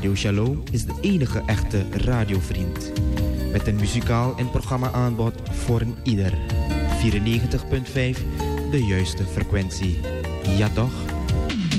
Radio Shalom is de enige echte radiovriend. Met een muzikaal en programma-aanbod voor ieder. 94.5, de juiste frequentie. Ja toch?